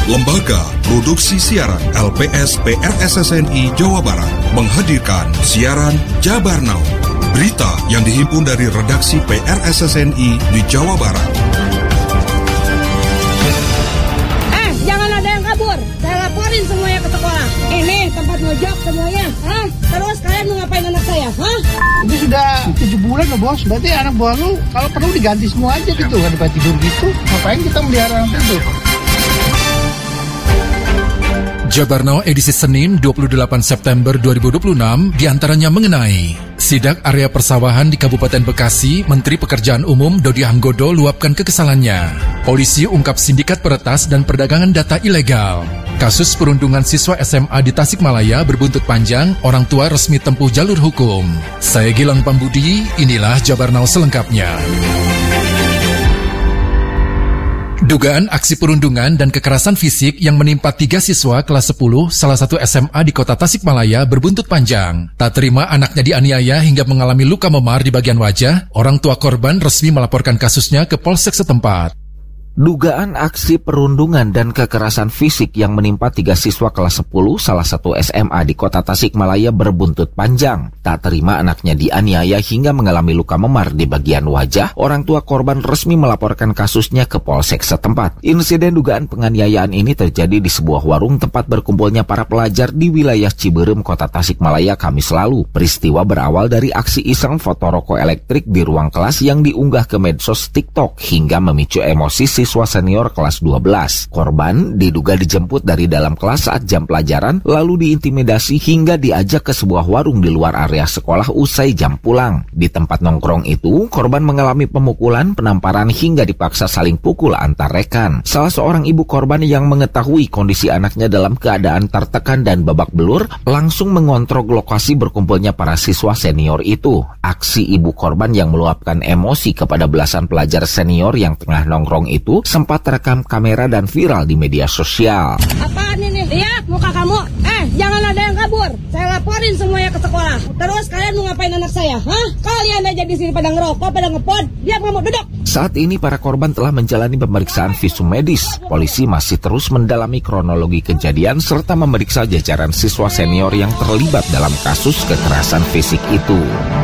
Lembaga Produksi Siaran LPS PRSSNI Jawa Barat menghadirkan siaran Jabar Now. Berita yang dihimpun dari redaksi PRSSNI di Jawa Barat. Jangan ada yang kabur. Saya laporin semuanya ke sekolah. Ini tempat ngojok semuanya. Terus kalian mau ngapain anak saya? Itu sudah 7 bulan loh bos. Berarti anak buah lu kalau perlu diganti semua aja gitu. Kan dapat tidur gitu. Ngapain kita melihara anak itu? Jabar Now edisi Senin 28 September 2026 diantaranya mengenai sidak area persawahan di Kabupaten Bekasi, Menteri Pekerjaan Umum Dodi Hanggodo luapkan kekesalannya. Polisi ungkap sindikat peretas dan perdagangan data ilegal. Kasus perundungan siswa SMA di Tasikmalaya berbuntut panjang, orang tua resmi tempuh jalur hukum. Saya Gilang Pambudi, inilah Jabar Now selengkapnya. Dugaan aksi perundungan dan kekerasan fisik yang menimpa 3 siswa kelas 10 salah satu SMA di kota Tasikmalaya berbuntut panjang. Tak terima anaknya dianiaya hingga mengalami luka memar di bagian wajah, orang tua korban resmi melaporkan kasusnya ke Polsek setempat. Dugaan aksi perundungan dan kekerasan fisik yang menimpa 3 siswa kelas 10 salah satu SMA di kota Tasikmalaya berbuntut panjang. Tak terima anaknya dianiaya hingga mengalami luka memar di bagian wajah, orang tua korban resmi melaporkan kasusnya ke Polsek setempat. Insiden dugaan penganiayaan ini terjadi di sebuah warung tempat berkumpulnya para pelajar di wilayah Ciberem, kota Tasikmalaya Kamis lalu. Peristiwa berawal dari aksi iseng foto rokok elektrik di ruang kelas yang diunggah ke medsos TikTok hingga memicu emosi siswa senior kelas 12. Korban diduga dijemput dari dalam kelas saat jam pelajaran, lalu diintimidasi hingga diajak ke sebuah warung di luar area sekolah usai jam pulang. Di tempat nongkrong itu, korban mengalami pemukulan, penamparan hingga dipaksa saling pukul antar rekan. Salah seorang ibu korban yang mengetahui kondisi anaknya dalam keadaan tertekan dan babak belur, langsung mengontrol lokasi berkumpulnya para siswa senior itu. Aksi ibu korban yang meluapkan emosi kepada belasan pelajar senior yang tengah nongkrong itu sempat terekam kamera dan viral di media sosial. Apaan ini? Lihat muka kamu. Jangan ada yang kabur. Saya laporin semuanya ke sekolah. Terus kalian mau ngapain anak saya? Kalian aja di sini pada ngerokok, pada ngepod. Diam kamu, duduk. Saat ini para korban telah menjalani pemeriksaan visum medis. Polisi masih terus mendalami kronologi kejadian serta memeriksa jajaran siswa senior yang terlibat dalam kasus kekerasan fisik itu.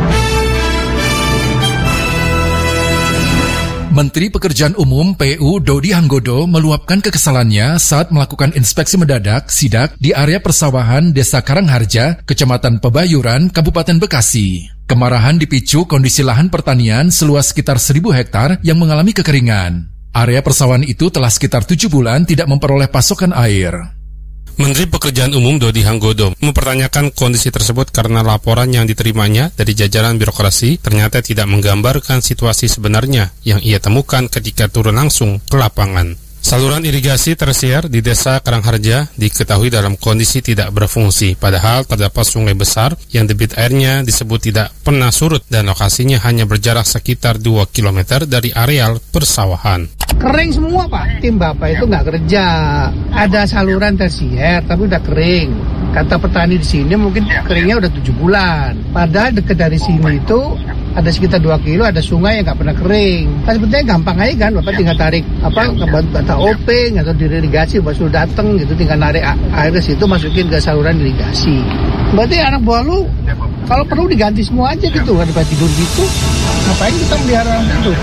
Menteri Pekerjaan Umum PU Dodi Hanggodo meluapkan kekesalannya saat melakukan inspeksi mendadak sidak di area persawahan Desa Karangharja, Kecamatan Pebayuran, Kabupaten Bekasi. Kemarahan dipicu kondisi lahan pertanian seluas sekitar 1.000 hektar yang mengalami kekeringan. Area persawahan itu telah sekitar 7 bulan tidak memperoleh pasokan air. Menteri Pekerjaan Umum Dodi Hanggodo mempertanyakan kondisi tersebut karena laporan yang diterimanya dari jajaran birokrasi ternyata tidak menggambarkan situasi sebenarnya yang ia temukan ketika turun langsung ke lapangan. Saluran irigasi tersier di Desa Karangharja diketahui dalam kondisi tidak berfungsi, padahal terdapat sungai besar yang debit airnya disebut tidak pernah surut dan lokasinya hanya berjarak sekitar 2 km dari areal persawahan. Kering semua Pak, tim Bapak itu nggak kerja. Ada saluran tersier tapi udah kering. Kata petani di sini mungkin keringnya udah 7 bulan. Padahal dekat dari sini itu ada sekitar 2 kilo, ada sungai yang nggak pernah kering. Nah, sebetulnya gampang aja kan, Bapak tinggal tarik kata openg atau dirigasi, pas sudah dateng gitu tinggal narik air ke situ masukin ke saluran irigasi. Berarti anak buah lu kalau perlu diganti semua aja gitu, kan dapat tidur gitu. Ngapain kita melihara anak itu?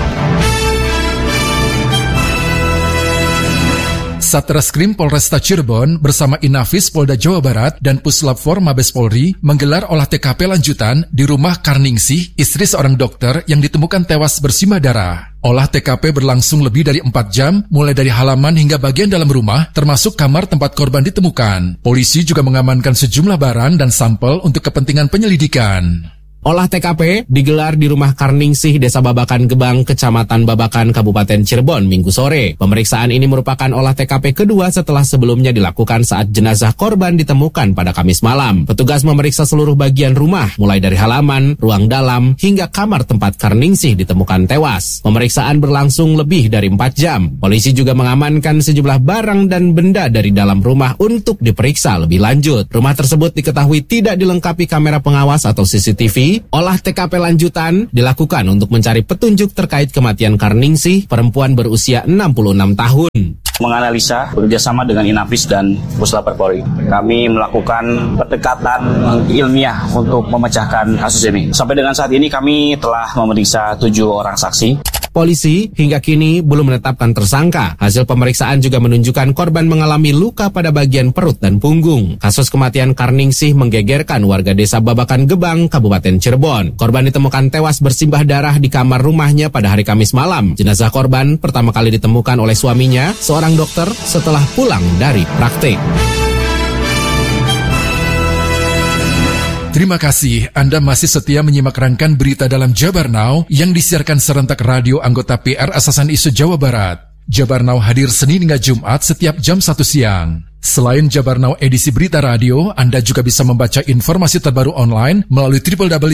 Satreskrim Polresta Cirebon bersama Inafis Polda Jawa Barat dan Puslap 4 Mabes Polri menggelar olah TKP lanjutan di rumah Karningsih, istri seorang dokter yang ditemukan tewas bersimbah darah. Olah TKP berlangsung lebih dari 4 jam, mulai dari halaman hingga bagian dalam rumah, termasuk kamar tempat korban ditemukan. Polisi juga mengamankan sejumlah barang dan sampel untuk kepentingan penyelidikan. Olah TKP digelar di rumah Karningsih, Desa Babakan Gebang, Kecamatan Babakan, Kabupaten Cirebon, Minggu sore. Pemeriksaan ini merupakan olah TKP kedua setelah sebelumnya dilakukan saat jenazah korban ditemukan pada Kamis malam. Petugas memeriksa seluruh bagian rumah, mulai dari halaman, ruang dalam, hingga kamar tempat Karningsih ditemukan tewas. Pemeriksaan berlangsung lebih dari 4 jam. Polisi juga mengamankan sejumlah barang dan benda dari dalam rumah untuk diperiksa lebih lanjut. Rumah tersebut diketahui tidak dilengkapi kamera pengawas atau CCTV. Olah TKP lanjutan dilakukan untuk mencari petunjuk terkait kematian Karningsih, perempuan berusia 66 tahun. menganalisa bekerjasama dengan Inafis dan Puslapor Polri. Kami melakukan pendekatan ilmiah untuk memecahkan kasus ini. Sampai dengan saat ini kami telah memeriksa 7 orang saksi. Polisi hingga kini belum menetapkan tersangka. Hasil pemeriksaan juga menunjukkan korban mengalami luka pada bagian perut dan punggung. Kasus kematian Karningsih menggegerkan warga desa Babakan Gebang, Kabupaten Cirebon. Korban ditemukan tewas bersimbah darah di kamar rumahnya pada hari Kamis malam. Jenazah korban pertama kali ditemukan oleh suaminya, seorang dokter, setelah pulang dari praktik. Terima kasih Anda masih setia menyimak rangkaian berita dalam Jabar Now yang disiarkan serentak radio anggota PR Asasan Isu Jawa Barat. Jabar Now hadir Senin hingga Jumat setiap jam 1 siang. Selain Jabar Now edisi berita radio, Anda juga bisa membaca informasi terbaru online melalui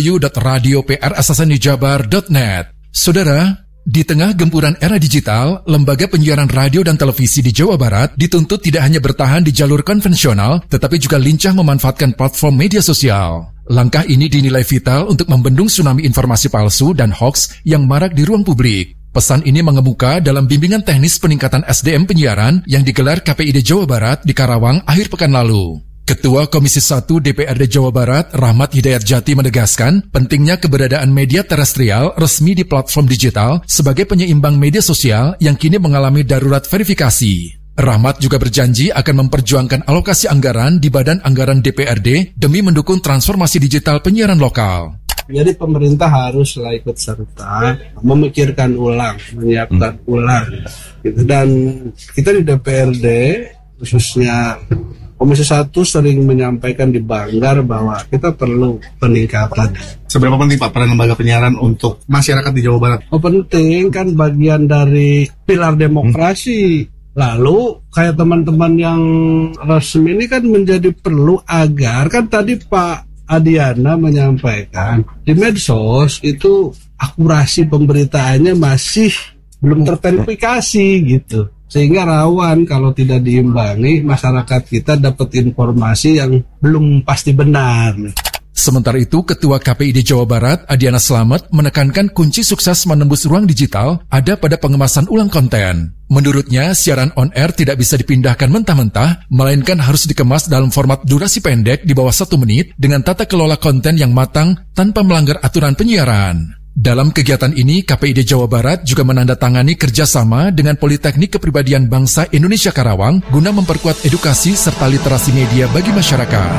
www.radioprasasanjabar.net. Saudara, di tengah gempuran era digital, lembaga penyiaran radio dan televisi di Jawa Barat dituntut tidak hanya bertahan di jalur konvensional, tetapi juga lincah memanfaatkan platform media sosial. Langkah ini dinilai vital untuk membendung tsunami informasi palsu dan hoaks yang marak di ruang publik. Pesan ini mengemuka dalam bimbingan teknis peningkatan SDM penyiaran yang digelar KPID Jawa Barat di Karawang akhir pekan lalu. Ketua Komisi 1 DPRD Jawa Barat, Rahmat Hidayat Jati menegaskan pentingnya keberadaan media terestrial resmi di platform digital sebagai penyeimbang media sosial yang kini mengalami darurat verifikasi. Rahmat juga berjanji akan memperjuangkan alokasi anggaran di Badan Anggaran DPRD demi mendukung transformasi digital penyiaran lokal. Jadi pemerintah haruslah ikut serta memikirkan ulang, menyiapkan ulang. Dan kita di DPRD, khususnya Komisi 1 sering menyampaikan di Banggar bahwa kita perlu peningkatan. Seberapa penting Pak peran lembaga penyiaran untuk masyarakat di Jawa Barat? Oh, penting, kan bagian dari pilar demokrasi. Lalu kayak teman-teman yang resmi ini kan menjadi perlu agar, kan tadi Pak Adiana menyampaikan di medsos itu akurasi pemberitaannya masih belum terverifikasi gitu. Sehingga rawan kalau tidak diimbangi masyarakat kita dapat informasi yang belum pasti benar. Sementara itu, Ketua KPID Jawa Barat, Adiana Slamet, menekankan kunci sukses menembus ruang digital ada pada pengemasan ulang konten. Menurutnya, siaran on-air tidak bisa dipindahkan mentah-mentah, melainkan harus dikemas dalam format durasi pendek di bawah 1 menit dengan tata kelola konten yang matang tanpa melanggar aturan penyiaran. Dalam kegiatan ini, KPID Jawa Barat juga menandatangani kerjasama dengan Politeknik Kepribadian Bangsa Indonesia Karawang guna memperkuat edukasi serta literasi media bagi masyarakat.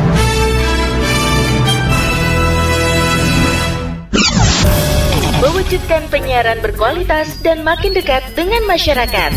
Mewujudkan penyiaran berkualitas dan makin dekat dengan masyarakat.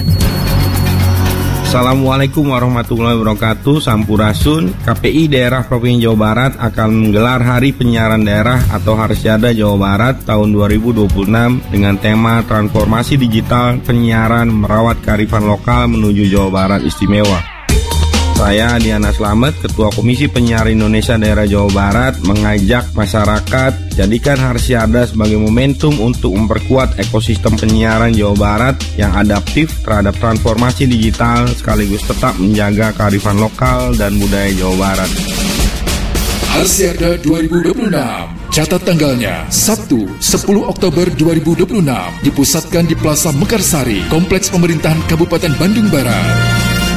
Assalamualaikum warahmatullahi wabarakatuh. Sampurasun. KPI Daerah Provinsi Jawa Barat akan menggelar Hari Penyiaran Daerah atau Harsyada Jawa Barat tahun 2026 dengan tema Transformasi Digital Penyiaran Merawat Kearifan Lokal Menuju Jawa Barat Istimewa. Saya Adiana Slamet, Ketua Komisi Penyiaran Indonesia Daerah Jawa Barat, mengajak masyarakat jadikan Harsyada sebagai momentum untuk memperkuat ekosistem penyiaran Jawa Barat yang adaptif terhadap transformasi digital sekaligus tetap menjaga kearifan lokal dan budaya Jawa Barat. Harsyada 2026, catat tanggalnya, Sabtu 10 Oktober 2026, dipusatkan di Plaza Mekarsari, Kompleks Pemerintahan Kabupaten Bandung Barat.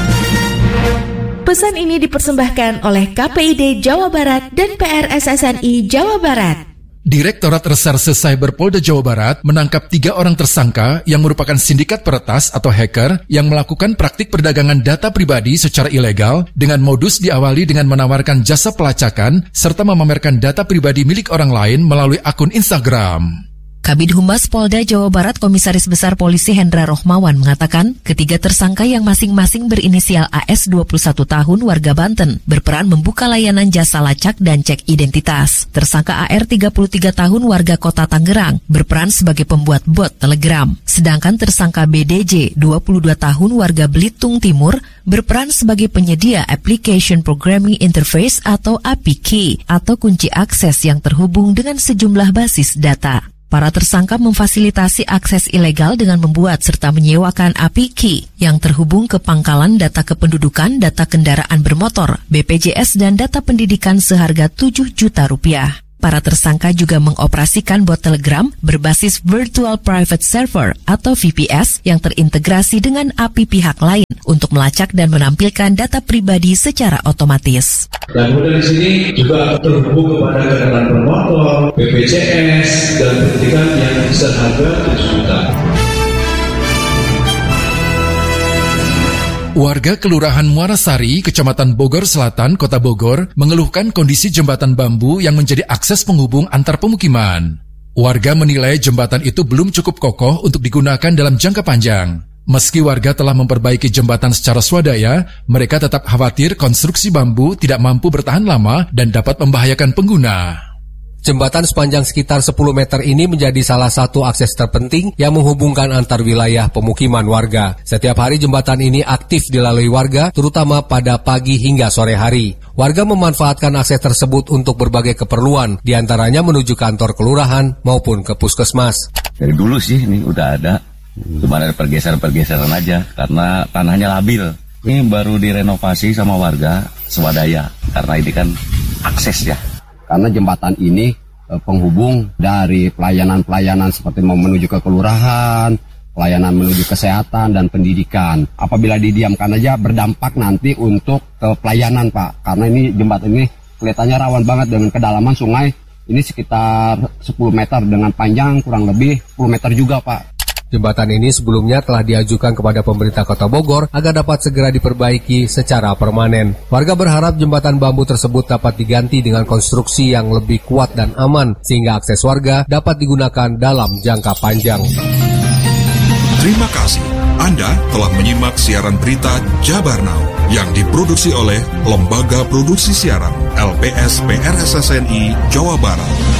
Pesan ini dipersembahkan oleh KPID Jawa Barat dan PRSSNI Jawa Barat. Direktorat Reserse Cyber Polda Jawa Barat menangkap 3 orang tersangka yang merupakan sindikat peretas atau hacker yang melakukan praktik perdagangan data pribadi secara ilegal dengan modus diawali dengan menawarkan jasa pelacakan serta memamerkan data pribadi milik orang lain melalui akun Instagram. Kabid Humas Polda Jawa Barat Komisaris Besar Polisi Hendra Rohmawan mengatakan ketiga tersangka yang masing-masing berinisial AS 21 tahun warga Banten berperan membuka layanan jasa lacak dan cek identitas. Tersangka AR 33 tahun warga Kota Tangerang berperan sebagai pembuat bot Telegram. Sedangkan tersangka BDJ 22 tahun warga Belitung Timur berperan sebagai penyedia Application Programming Interface atau API atau kunci akses yang terhubung dengan sejumlah basis data. Para tersangka memfasilitasi akses ilegal dengan membuat serta menyewakan API key yang terhubung ke pangkalan data kependudukan, data kendaraan bermotor, BPJS, dan data pendidikan seharga 7 juta rupiah. para tersangka juga mengoperasikan bot Telegram berbasis Virtual Private Server atau VPS yang terintegrasi dengan API pihak lain untuk melacak dan menampilkan data pribadi secara otomatis. Dan kemudian di sini juga terhubung kepada kendaraan bermotor, BPJS, dan pendidikan yang seharga 7 juta. Warga Kelurahan Muarasari, Kecamatan Bogor Selatan, Kota Bogor, mengeluhkan kondisi jembatan bambu yang menjadi akses penghubung antar pemukiman. Warga menilai jembatan itu belum cukup kokoh untuk digunakan dalam jangka panjang. Meski warga telah memperbaiki jembatan secara swadaya, mereka tetap khawatir konstruksi bambu tidak mampu bertahan lama dan dapat membahayakan pengguna. Jembatan sepanjang sekitar 10 meter ini menjadi salah satu akses terpenting yang menghubungkan antar wilayah pemukiman warga. Setiap hari jembatan ini aktif dilalui warga, terutama pada pagi hingga sore hari. Warga memanfaatkan akses tersebut untuk berbagai keperluan, diantaranya menuju kantor kelurahan maupun ke puskesmas. Dari dulu sih ini udah ada, cuma ada pergeseran-pergeseran aja karena tanahnya labil. Ini baru direnovasi sama warga swadaya karena ini kan akses ya. Karena jembatan ini penghubung dari pelayanan-pelayanan seperti mau menuju ke kelurahan, pelayanan menuju kesehatan dan pendidikan. Apabila didiamkan aja berdampak nanti untuk ke pelayanan, Pak. Karena ini jembatan ini kelihatannya rawan banget dengan kedalaman sungai. Ini sekitar 10 meter dengan panjang kurang lebih 10 meter juga, Pak. Jembatan ini sebelumnya telah diajukan kepada pemerintah Kota Bogor agar dapat segera diperbaiki secara permanen. Warga berharap jembatan bambu tersebut dapat diganti dengan konstruksi yang lebih kuat dan aman, sehingga akses warga dapat digunakan dalam jangka panjang. Terima kasih. Anda telah menyimak siaran berita Jabar Now yang diproduksi oleh Lembaga Produksi Siaran LPS PRSSNI Jawa Barat.